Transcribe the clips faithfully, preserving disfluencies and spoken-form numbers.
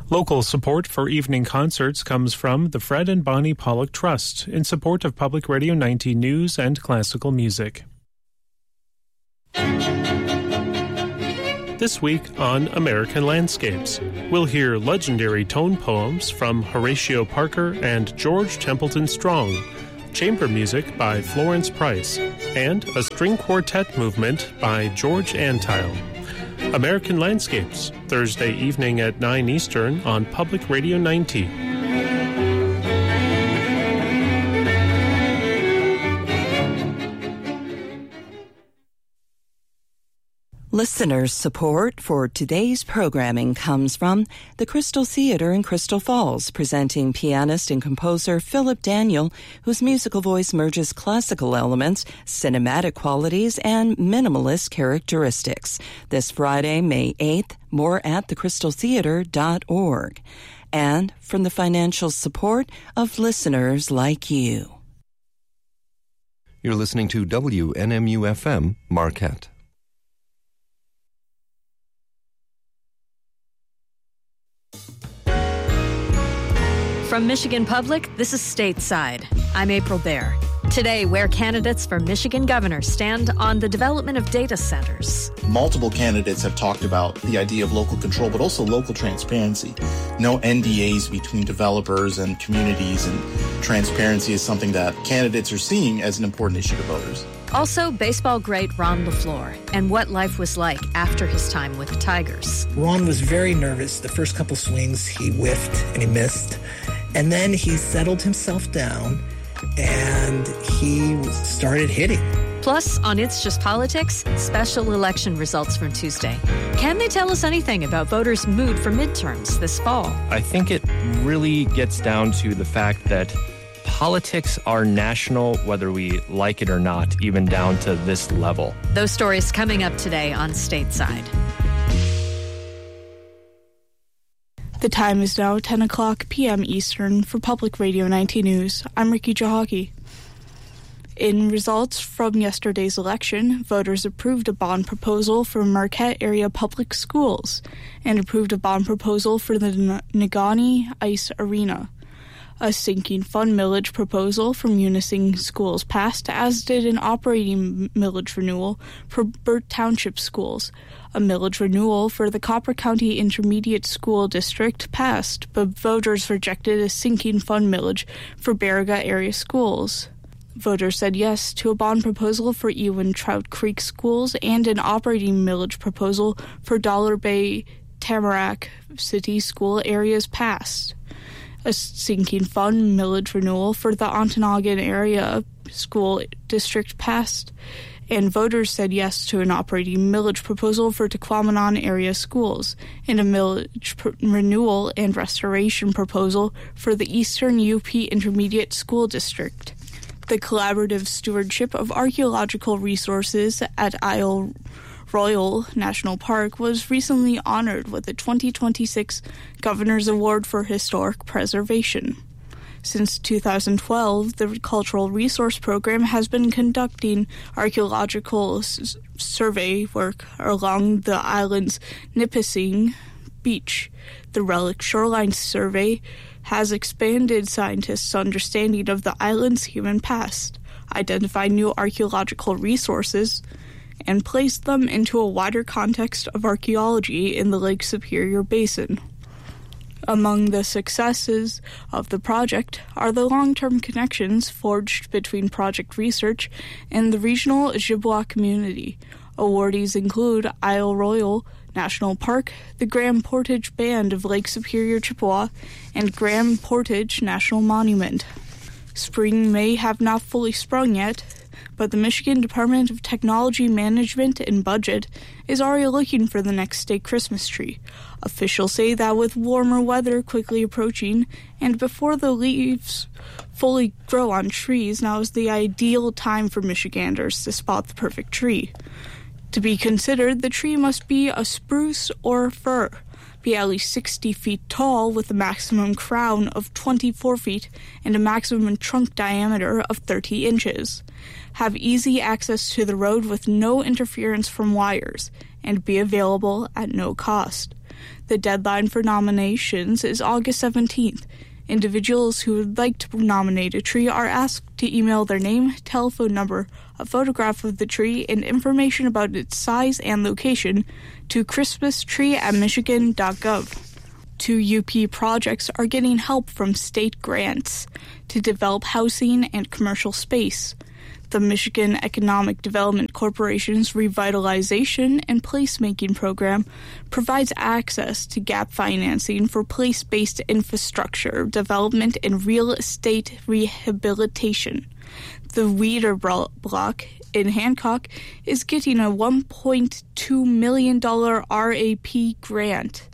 Local support for evening concerts comes from the Fred and Bonnie Pollock Trust in support of Public Radio ninety News and Classical Music. This week on American Landscapes, we'll hear legendary tone poems from Horatio Parker and George Templeton Strong, chamber music by Florence Price, and a string quartet movement by George Antile. American Landscapes, Thursday evening at nine Eastern on Public Radio ninety. Listeners' support for today's programming comes from the Crystal Theater in Crystal Falls, presenting pianist and composer Philip Daniel, whose musical voice merges classical elements, cinematic qualities, and minimalist characteristics. This Friday, May eighth, more at the crystal theater dot org. And from the financial support of listeners like you. You're listening to W N M U F M, Marquette. From Michigan Public, this is Stateside. I'm April Baer. Today, where candidates for Michigan governor stand on the development of data centers. Multiple candidates have talked about the idea of local control, but also local transparency. No N D As between developers and communities, and transparency is something that candidates are seeing as an important issue to voters. Also, baseball great Ron LaFleur and what life was like after his time with the Tigers. Ron was very nervous. The first couple swings, he whiffed and he missed. And then he settled himself down and he started hitting. Plus, on It's Just Politics, special election results from Tuesday. Can they tell us anything about voters' mood for midterms this fall? I think it really gets down to the fact that politics are national, whether we like it or not, even down to this level. Those stories coming up today on Stateside. The time is now ten o'clock p.m. Eastern for Public Radio ninety News. I'm Ricky Jahaki. In results from yesterday's election, voters approved a bond proposal for Marquette area public schools and approved a bond proposal for the Negaunee Ice Arena. A sinking fund millage proposal from Munising Schools passed, as did an operating millage renewal for Burt Township Schools. A millage renewal for the Copper County Intermediate School District passed, but voters rejected a sinking fund millage for Baraga area schools. Voters said yes to a bond proposal for Ewan Trout Creek Schools and an operating millage proposal for Dollar Bay Tamarack City School areas passed. A sinking fund millage renewal for the Ontonagon area school district passed, and voters said yes to an operating millage proposal for Tequamanon area schools and a millage pr- renewal and restoration proposal for the Eastern U P Intermediate School District. The collaborative stewardship of archaeological resources at Isle Royal National Park was recently honored with the twenty twenty-six Governor's Award for Historic Preservation. Since two thousand twelve, the Cultural Resource Program has been conducting archaeological s- survey work along the island's Nipissing Beach. The Relic Shoreline Survey has expanded scientists' understanding of the island's human past, identified new archaeological resources, and placed them into a wider context of archaeology in the Lake Superior Basin. Among the successes of the project are the long-term connections forged between project research and the regional Ojibwa community. Awardees include Isle Royal National Park, the Grand Portage Band of Lake Superior, Chippewa, and Grand Portage National Monument. Spring may have not fully sprung yet, but the Michigan Department of Technology Management and Budget is already looking for the next state Christmas tree. Officials say that with warmer weather quickly approaching and before the leaves fully grow on trees, now is the ideal time for Michiganders to spot the perfect tree. To be considered, the tree must be a spruce or a fir, be at least sixty feet tall with a maximum crown of twenty-four feet and a maximum trunk diameter of thirty inches. Have easy access to the road with no interference from wires, and be available at no cost. The deadline for nominations is August seventeenth. Individuals who would like to nominate a tree are asked to email their name, telephone number, a photograph of the tree, and information about its size and location to christmastree at michigan dot gov. Two U P projects are getting help from state grants to develop housing and commercial space. The Michigan Economic Development Corporation's Revitalization and Placemaking Program provides access to gap financing for place-based infrastructure development and real estate rehabilitation. The Weeder Block in Hancock is getting a one point two million dollars R A P grant.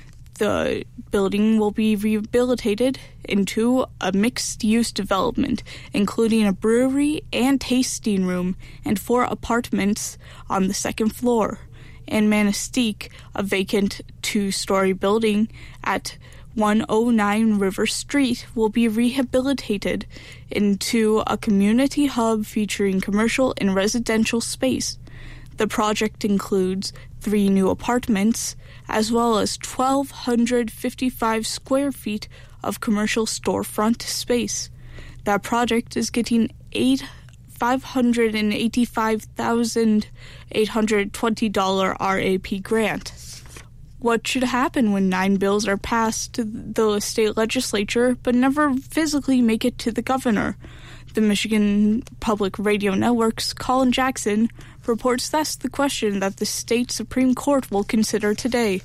The building will be rehabilitated into a mixed-use development, including a brewery and tasting room and four apartments on the second floor. In Manistee, a vacant two-story building at one oh nine River Street will be rehabilitated into a community hub featuring commercial and residential space. The project includes three new apartments, as well as one thousand two hundred fifty-five square feet of commercial storefront space. That project is getting eight five hundred eighty-five thousand eight hundred twenty dollars R A P grant. What should happen when nine bills are passed to the state legislature but never physically make it to the governor? The Michigan Public Radio Network's Colin Jackson reports that's the question that the state Supreme Court will consider today.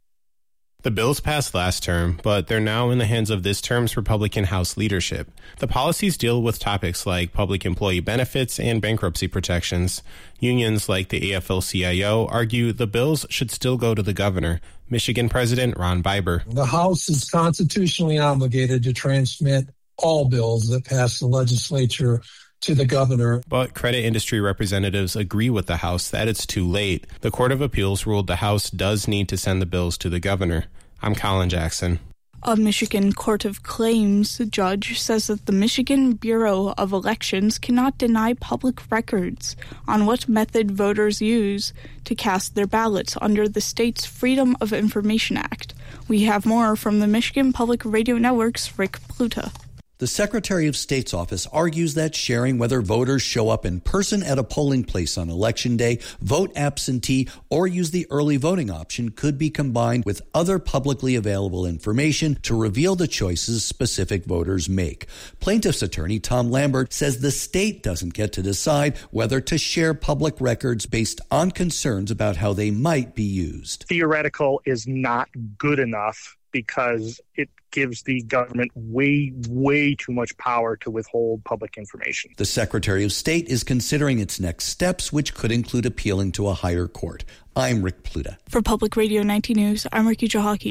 The bills passed last term, but they're now in the hands of this term's Republican House leadership. The policies deal with topics like public employee benefits and bankruptcy protections. Unions like the A F L C I O argue the bills should still go to the governor. Michigan President Ron Biber. The House is constitutionally obligated to transmit all bills that pass the legislature to the governor. But credit industry representatives agree with the House that it's too late. The Court of Appeals ruled the House does need to send the bills to the governor. I'm Colin Jackson. A Michigan Court of Claims judge says that the Michigan Bureau of Elections cannot deny public records on what method voters use to cast their ballots under the state's Freedom of Information Act. We have more from the Michigan Public Radio Network's Rick Pluta. The Secretary of State's office argues that sharing whether voters show up in person at a polling place on Election Day, vote absentee, or use the early voting option could be combined with other publicly available information to reveal the choices specific voters make. Plaintiff's attorney Tom Lambert says the state doesn't get to decide whether to share public records based on concerns about how they might be used. Theoretical is not good enough because it gives the government way, way too much power to withhold public information. The Secretary of State is considering its next steps, which could include appealing to a higher court. I'm Rick Pluta. For Public Radio ninety News, I'm Ricky Jahaki.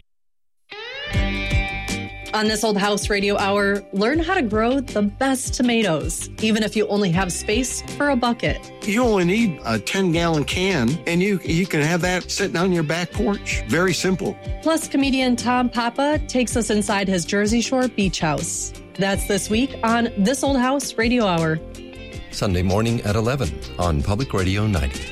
On This Old House Radio Hour, learn how to grow the best tomatoes, even if you only have space for a bucket. You only need a ten-gallon can, and you you can have that sitting on your back porch. Very simple. Plus, comedian Tom Papa takes us inside his Jersey Shore beach house. That's this week on This Old House Radio Hour. Sunday morning at eleven on Public Radio ninety.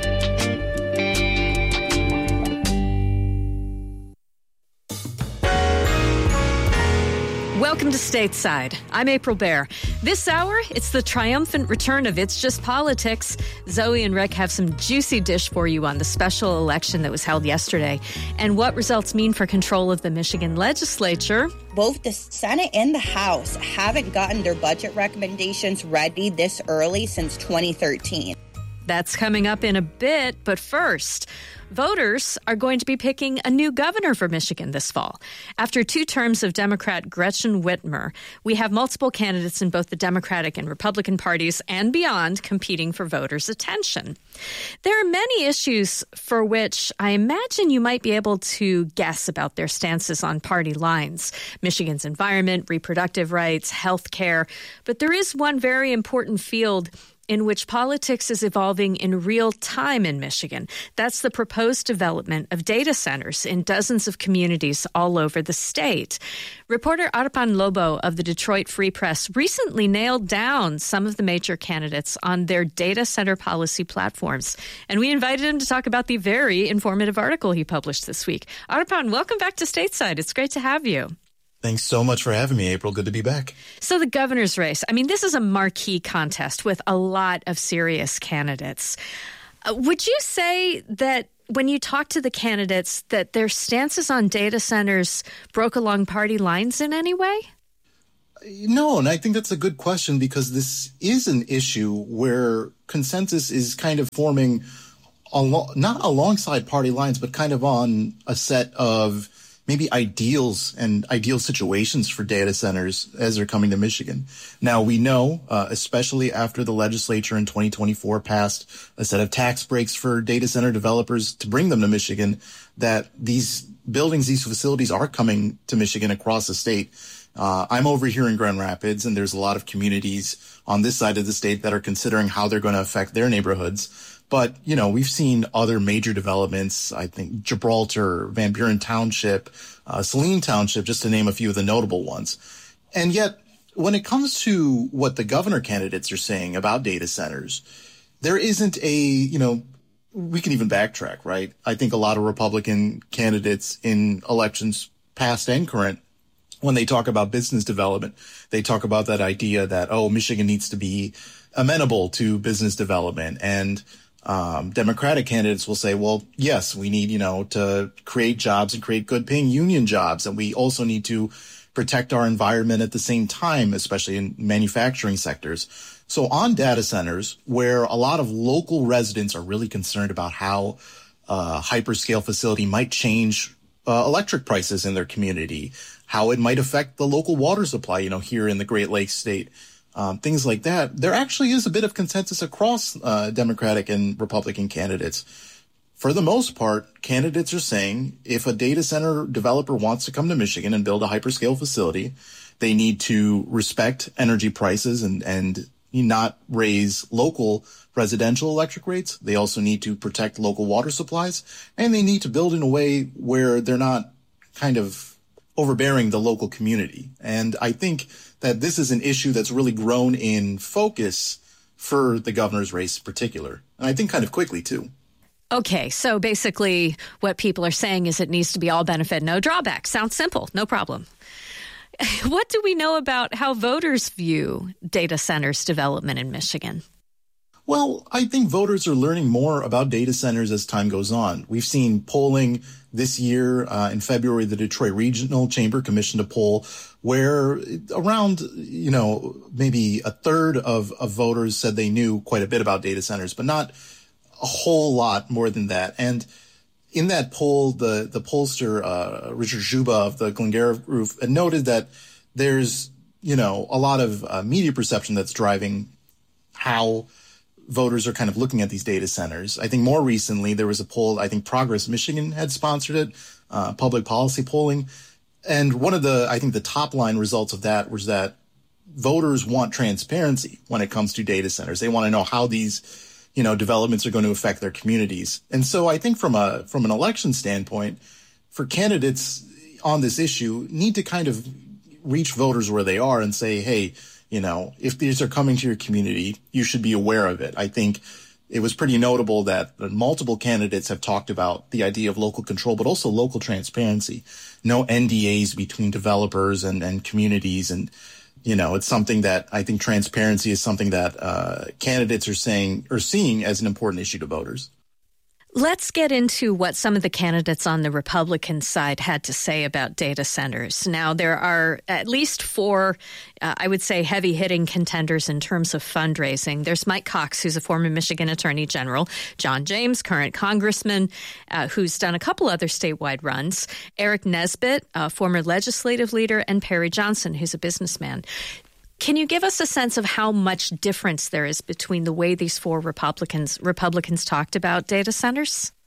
Welcome to Stateside. I'm April Baer. This hour, it's the triumphant return of It's Just Politics. Zoe and Rick have some juicy dish for you on the special election that was held yesterday and what results mean for control of the Michigan legislature. Both the Senate and the House haven't gotten their budget recommendations ready this early since twenty thirteen. That's coming up in a bit, but first, voters are going to be picking a new governor for Michigan this fall. After two terms of Democrat Gretchen Whitmer, we have multiple candidates in both the Democratic and Republican parties and beyond competing for voters' attention. There are many issues for which I imagine you might be able to guess about their stances on party lines. Michigan's environment, reproductive rights, health care. But there is one very important field in which politics is evolving in real time in Michigan. That's the proposed development of data centers in dozens of communities all over the state. Reporter Arpan Lobo of the Detroit Free Press recently nailed down some of the major candidates on their data center policy platforms, and we invited him to talk about the very informative article he published this week. Arpan, welcome back to Stateside. It's great to have you. Thanks so much for having me, April. Good to be back. So the governor's race, I mean, this is a marquee contest with a lot of serious candidates. Uh, would you say that when you talk to the candidates that their stances on data centers broke along party lines in any way? No, and I think that's a good question because this is an issue where consensus is kind of forming, al- not alongside party lines, but kind of on a set of maybe ideals and ideal situations for data centers as they're coming to Michigan. Now, we know, uh, especially after the legislature in twenty twenty-four passed a set of tax breaks for data center developers to bring them to Michigan, that these buildings, these facilities are coming to Michigan across the state. Uh, I'm over here in Grand Rapids, and there's a lot of communities on this side of the state that are considering how they're going to affect their neighborhoods. But, you know, we've seen other major developments, I think Gibraltar, Van Buren Township, uh, Saline Township, just to name a few of the notable ones. And yet, when it comes to what the governor candidates are saying about data centers, there isn't a, you know, we can even backtrack, right? I think a lot of Republican candidates in elections past and current, when they talk about business development, they talk about that idea that, oh, Michigan needs to be amenable to business development. And Um, Democratic candidates will say, well, yes, we need, you know, to create jobs and create good paying union jobs. And we also need to protect our environment at the same time, especially in manufacturing sectors. So on data centers, where a lot of local residents are really concerned about how a hyperscale facility might change uh, electric prices in their community, how it might affect the local water supply, you know, here in the Great Lakes state. Um, things like that, there actually is a bit of consensus across uh, Democratic and Republican candidates. For the most part, candidates are saying if a data center developer wants to come to Michigan and build a hyperscale facility, they need to respect energy prices and, and not raise local residential electric rates. They also need to protect local water supplies, and they need to build in a way where they're not kind of overbearing the local community. And I think that this is an issue that's really grown in focus for the governor's race in particular. And I think kind of quickly, too. Okay, so basically what people are saying is it needs to be all benefit, no drawback. Sounds simple, no problem. What do we know about how voters view data centers development in Michigan? Well, I think voters are learning more about data centers as time goes on. We've seen polling this year uh, in February, the Detroit Regional Chamber commissioned a poll where around, you know, maybe a third of, of voters said they knew quite a bit about data centers, but not a whole lot more than that. And in that poll, the, the pollster, uh, Richard Juba of the Glengarry Group, noted that there's, you know, a lot of uh, media perception that's driving how voters are kind of looking at these data centers. I think more recently there was a poll, I think Progress Michigan had sponsored it, uh, public policy polling. And one of the, I think the top line results of that was that voters want transparency when it comes to data centers. They want to know how these, you know, developments are going to affect their communities. And so I think from a, from an election standpoint, for candidates on this issue need to kind of reach voters where they are and say, hey, you know, if these are coming to your community, you should be aware of it. I think it was pretty notable that multiple candidates have talked about the idea of local control, but also local transparency. No N D As between developers and, and communities. And, you know, it's something that I think transparency is something that uh, candidates are saying or seeing as an important issue to voters. Let's get into what some of the candidates on the Republican side had to say about data centers. Now, there are at least four, uh, I would say, heavy-hitting contenders in terms of fundraising. There's Mike Cox, who's a former Michigan Attorney General, John James, current congressman, uh, who's done a couple other statewide runs, Eric Nesbitt, a former legislative leader, and Perry Johnson, who's a businessman. Can you give us a sense of how much difference there is between the way these four Republicans Republicans talked about data centers?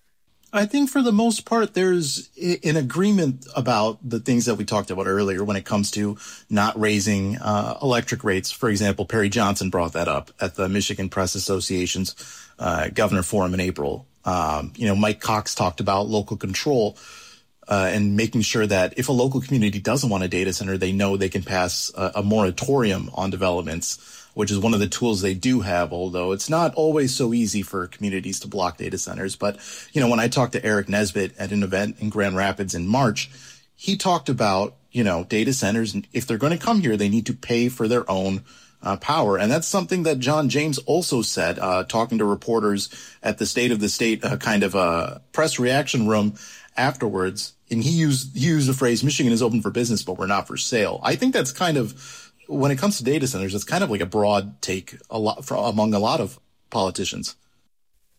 I think for the most part, there's an agreement about the things that we talked about earlier when it comes to not raising uh, electric rates. For example, Perry Johnson brought that up at the Michigan Press Association's uh, Governor Forum in April. Um, you know, Mike Cox talked about local control uh, and making sure that if a local community doesn't want a data center, they know they can pass a, a moratorium on developments, which is one of the tools they do have, although it's not always so easy for communities to block data centers. But, you know, when I talked to Eric Nesbitt at an event in Grand Rapids in March, he talked about, you know, data centers. And if they're going to come here, they need to pay for their own uh, power. And that's something that John James also said, uh, talking to reporters at the State of the State uh, kind of uh, press reaction room afterwards. And he used, he used the phrase, Michigan is open for business, but we're not for sale. I think that's kind of, when it comes to data centers, it's kind of like a broad take a lot for, among a lot of politicians.